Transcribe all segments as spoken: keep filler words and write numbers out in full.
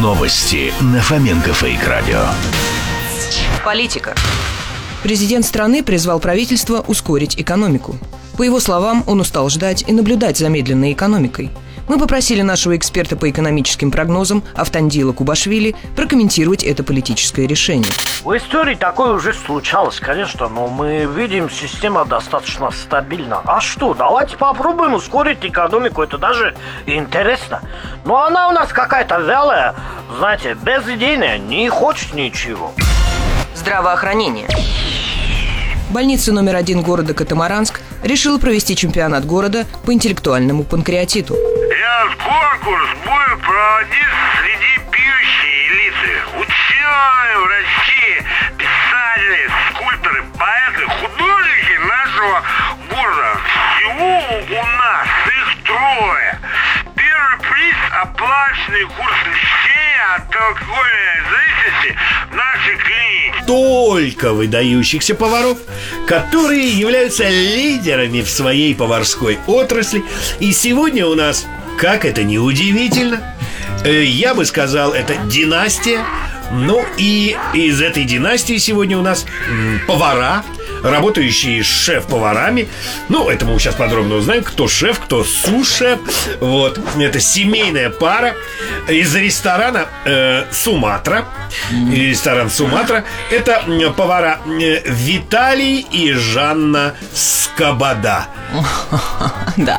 Новости на Фоменко Фейк Радио. Политика. Президент страны призвал правительство ускорить экономику. По его словам, он устал ждать и наблюдать за медленной экономикой. Мы попросили нашего эксперта по экономическим прогнозам Автандила Кубашвили прокомментировать это политическое решение. В истории такое уже случалось, конечно, но мы видим, система достаточно стабильна. А что, давайте попробуем ускорить экономику, это даже интересно. Но она у нас какая-то вялая, знаете, безидейная, не хочет ничего. Здравоохранение. Больница номер один города Катамаранск решила провести чемпионат города по интеллектуальному панкреатиту. Этот конкурс будет проводиться среди пьющей элиты. Ученые, врачи, писатели, скульпторы, поэты, художники нашего города. Всего у нас их трое. Первый приз – оплаченный курс лечения от алкогольной зависимости в нашей клинике. Только выдающихся поваров, которые являются лидерами в своей поварской отрасли. И сегодня у нас, как это ни удивительно, я бы сказал, это династия. Ну и из этой династии сегодня у нас повара, работающие с шеф-поварами. Ну, это мы сейчас подробно узнаем, кто шеф, кто су-шеф. Вот, это семейная пара из ресторана э, Суматра. Ресторан Суматра. Это повара Виталий и Жанна Скобода. Да.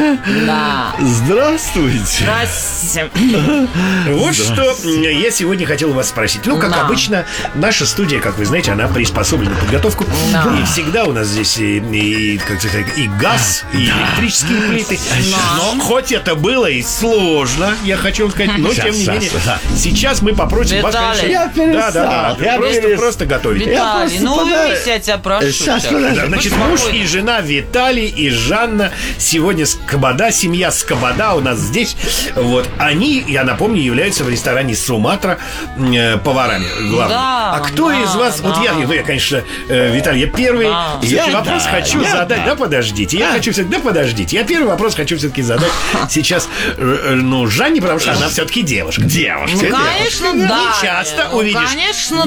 Да. Здравствуйте. Здравствуйте. Вот что я сегодня хотел вас спросить. Ну, как Да. обычно, наша студия, как вы знаете, она приспособлена к подготовку. Да. И всегда у нас здесь и, и, как сказать, и газ, и электрические плиты. Но хоть это было и сложно, я хочу вам сказать, но тем не менее, сейчас мы попросим вас, Виталий. конечно, Я перестал, да, да, я просто, перестал. просто готовить. Виталий, просто ну пода- увидись, я тебя прошу. Сейчас, сейчас. подожди. Да, значит, Будь муж спокойный. и жена Виталий и Жанна. Сегодня Скобода, семья Скобода у нас здесь. Вот, они, я напомню, являются в ресторане Суматра э, поварами главными. Да, А кто да, из вас, вот да. я, ну я, конечно, э, Виталий, я первый Да. все-таки Я вопрос да, хочу я задать. да. Да, подождите, я хочу все-таки, да, подождите. Я первый вопрос хочу все-таки задать сейчас, э, э, ну, Жанне, потому что она все-таки девушка. Девушка. Ну, конечно, да. Не часто Ну, увидишь конечно,